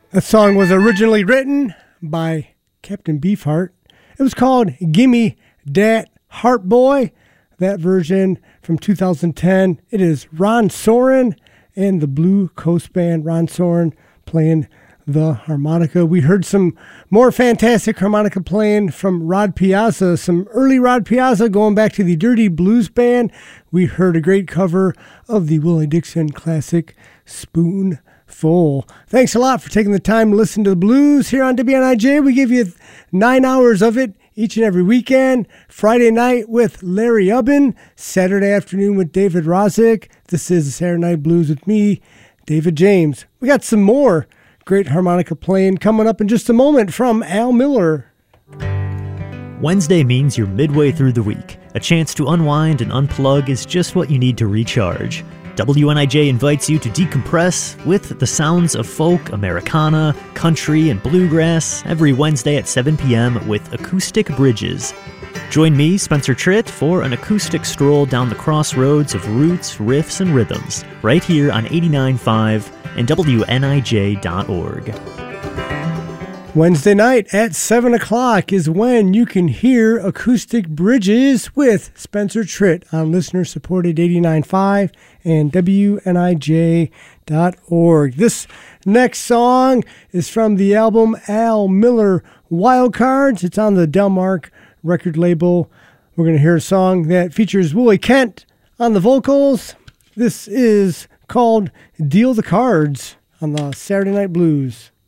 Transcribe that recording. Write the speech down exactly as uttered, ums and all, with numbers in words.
That song was originally written by Captain Beefheart. It was called Gimme Dat Heart Boy. That version from two thousand ten. It is Ron Soren and the Blue Coast Band. Ron Soren playing the harmonica. We heard some more fantastic harmonica playing from Rod Piazza, some early Rod Piazza going back to the Dirty Blues Band. We heard a great cover of the Willie Dixon classic Spoonful. Thanks a lot for taking the time to listen to the blues here on W N I J. We give you nine hours of it each and every weekend. Friday night with Larry Ubben, Saturday afternoon with David Rozick. This is the Saturday Night Blues with me, David James. We got some more great harmonica playing coming up in just a moment from Al Miller. Wednesday means you're midway through the week. A chance to unwind and unplug is just what you need to recharge. W N I J invites you to decompress with the sounds of folk, Americana, country, and bluegrass every Wednesday at seven p.m. with Acoustic Bridges. Join me, Spencer Tritt, for an acoustic stroll down the crossroads of roots, riffs, and rhythms, right here on eighty-nine point five and W N I J dot org. Wednesday night at seven o'clock is when you can hear Acoustic Bridges with Spencer Tritt on listener-supported eighty-nine point five and W N I J dot org. This next song is from the album Al Miller Wildcards. It's on the Delmark record label. We're going to hear a song that features Willie Kent on the vocals. This is called Deal the Cards on the Saturday Night Blues.